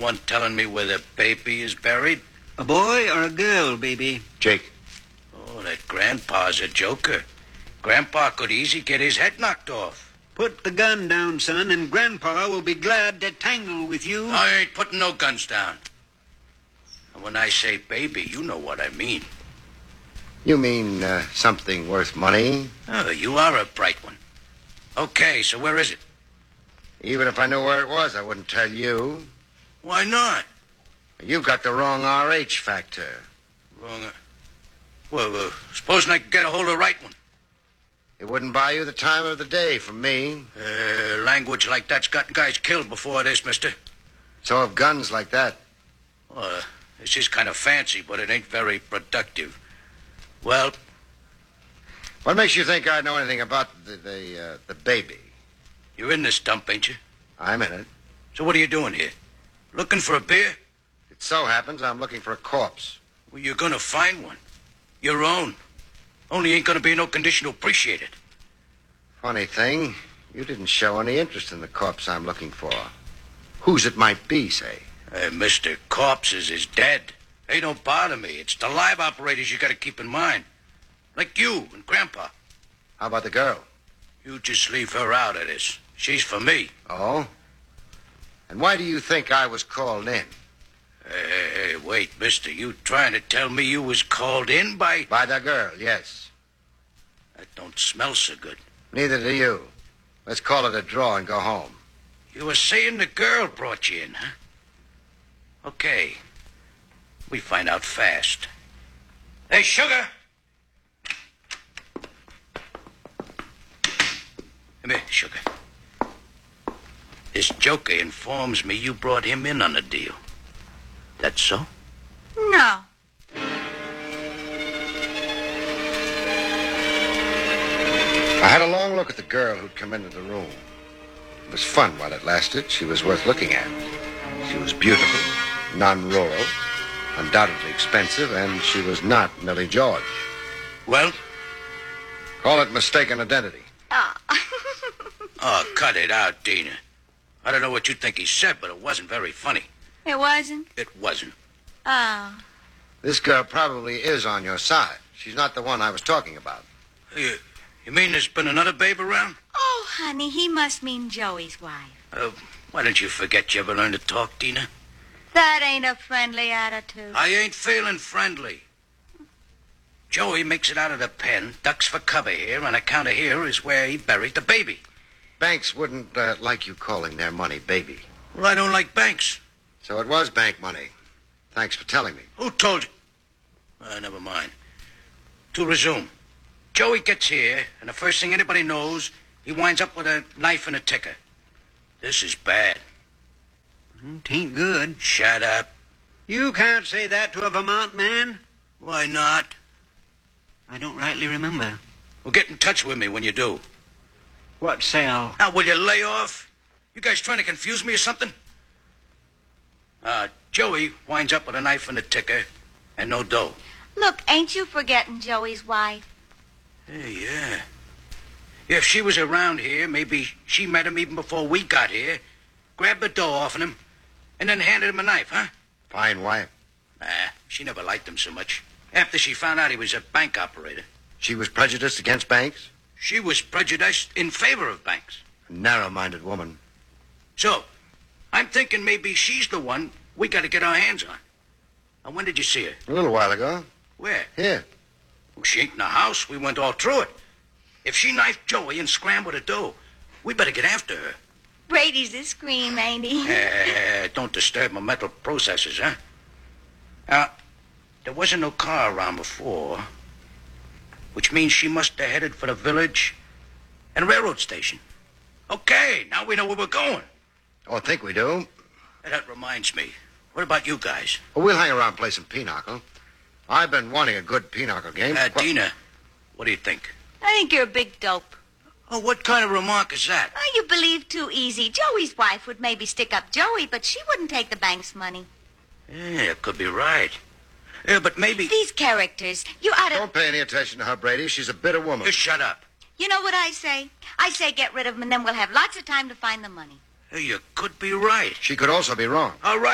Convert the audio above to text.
one telling me where the baby is buried? A boy or a girl, baby? Jake. Oh, that Grandpa's a joker. Grandpa could easy get his head knocked off. Put the gun down, son, and Grandpa will be glad to tangle with you. I ain't putting no guns down. And when I say baby, you know what I mean. You mean something worth money? Oh, you are a bright one. Okay, so where is it? Even if I knew where it was, I wouldn't tell you. Why not? You've got the wrong RH factor. Wrong. Well, supposing I could get a hold of the right one. It wouldn't buy you the time of the day from me. Language like that's gotten guys killed before this, mister. So have guns like that. This is kind of fancy, but it ain't very productive. Well, What makes you think I know anything about the baby? you're in this dump, ain't you? I'm in it. So what are you doing here? Looking for a beer? It so happens I'm looking for a corpse. Well, you're gonna find one. Your own. Only ain't gonna be in no condition to appreciate it. Funny thing, you didn't show any interest in the corpse I'm looking for. Whose it might be, say. Mr. Corpses is dead. They don't bother me. It's the live operators you gotta keep in mind. Like you and Grandpa. How about the girl? You just leave her out of this. She's for me. Oh? And why do you think I was called in? Hey, wait, mister. You trying to tell me you was called in by... By the girl, yes. That don't smell so good. Neither do you. Let's call it a draw and go home. You were saying the girl brought you in, huh? Okay. We find out fast. Hey, Sugar! Come here, Sugar. This joker informs me you brought him in on the deal. That so? No. I had a long look at the girl who'd come into the room. It was fun while it lasted. She was worth looking at. She was beautiful, non-rural, undoubtedly expensive, and she was not Millie George. Well? Call it mistaken identity. Oh. Oh, cut it out, Dina. I don't know what you think he said, but it wasn't very funny. It wasn't? It wasn't. Oh. This girl probably is on your side. She's not the one I was talking about. You mean there's been another babe around? Oh, honey, he must mean Joey's wife. Why don't you forget you ever learned to talk, Dina? That ain't a friendly attitude. I ain't feeling friendly. Joey makes it out of the pen, ducks for cover here, and account of here is where he buried the baby. Banks wouldn't like you calling their money baby. Well, I don't like banks. So it was bank money. Thanks for telling me. Who told you? Never mind. To resume. Joey gets here, and the first thing anybody knows, he winds up with a knife and a ticker. This is bad. Tain't good. Shut up. You can't say that to a Vermont man. Why not? I don't rightly remember. Well, get in touch with me when you do. What cell? Now, will you lay off? You guys trying to confuse me or something? Joey winds up with a knife and a ticker and no dough. Look, ain't you forgetting Joey's wife? Hey, yeah. If she was around here, maybe she met him even before we got here, grabbed the dough off of him, and then handed him a knife, huh? Fine wife. She never liked him so much. After she found out he was a bank operator. She was prejudiced against banks? She was prejudiced in favor of banks. A narrow-minded woman. So, I'm thinking maybe she's the one we got to get our hands on. Now, when did you see her? A little while ago. Where? Here. Well, she ain't in the house. We went all through it. If she knifed Joey and scrambled the dough, we better get after her. Brady's a scream, ain't he? Don't disturb my mental processes, huh? Now, there wasn't no car around before, which means she must have headed for the village and railroad station. Okay, now we know where we're going. Oh, I think we do. That reminds me. What about you guys? Well, we'll hang around play some pinochle. I've been wanting a good pinochle game. Dina, what do you think? I think you're a big dope. Oh, what kind of remark is that? Oh, you believe too easy. Joey's wife would maybe stick up Joey, but she wouldn't take the bank's money. Yeah, could be right. Yeah, but maybe... These characters, you ought to... Don't pay any attention to her, Brady. She's a bitter woman. Just shut up. You know what I say? I say get rid of them, and then we'll have lots of time to find the money. You could be right. She could also be wrong. All right.